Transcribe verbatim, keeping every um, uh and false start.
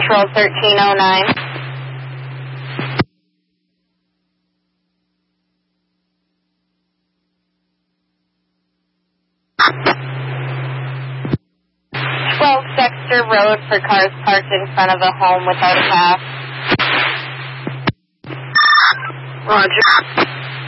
Control thirteen oh nine. twelve Dexter Road for cars parked in front of a home without a pass. Roger.